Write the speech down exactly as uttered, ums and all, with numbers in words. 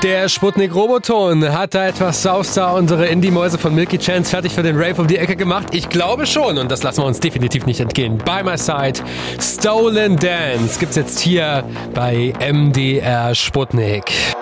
Der Sputnik Roboton hat da etwas Sauster unsere Indie-Mäuse von Milky Chance fertig für den Rave um die Ecke gemacht. Ich glaube schon und das lassen wir uns definitiv nicht entgehen. By My Side, Stolen Dance gibt's jetzt hier bei M D R Sputnik.